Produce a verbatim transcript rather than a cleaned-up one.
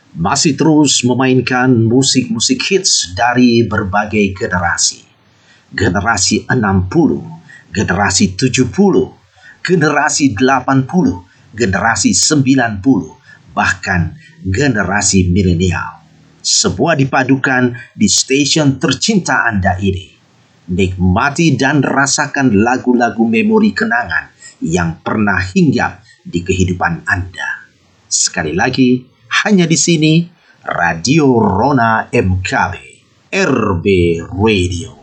masih terus memainkan musik-musik hits dari berbagai generasi. Generasi enam puluh, generasi tujuh puluh, generasi delapan puluh, generasi sembilan puluh, bahkan generasi milenial. Semua dipadukan di stasiun tercinta Anda ini. Nikmati dan rasakan lagu-lagu memori kenangan yang pernah hinggap di kehidupan Anda. Sekali lagi, hanya di sini, Radio Rona M K B, R B Radio.